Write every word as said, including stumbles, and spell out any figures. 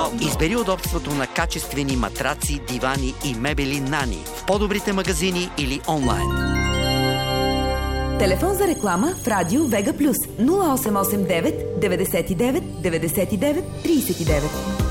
Избери удобството на качествени матраци, дивани и мебели Нани в по-добрите магазини или онлайн. Телефон за реклама в Радио Вега Плюс нула осем осем девет деветдесет и девет деветдесет и девет тридесет и девет.